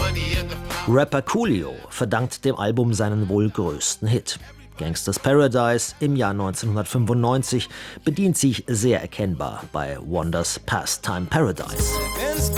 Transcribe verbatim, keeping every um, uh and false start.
Rapper Coolio verdankt dem Album seinen wohl größten Hit. Gangsta's Paradise im Jahr neunzehnhundertfünfundneunzig bedient sich sehr erkennbar bei Wonders Pastime Paradise.